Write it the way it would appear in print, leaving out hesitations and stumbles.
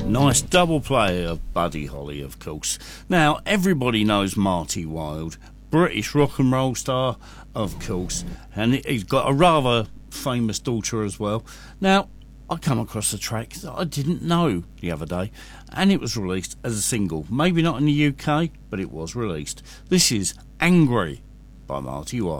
Nice double play of Buddy Holly, of course. Now, everybody knows Marty Wilde, British rock and roll star, of course, and he's got a rather famous daughter as well. Now, I come across a track that I didn't know the other day, and it was released as a single. Maybe not in the UK, but it was released. This is Angry by Marty Wilde.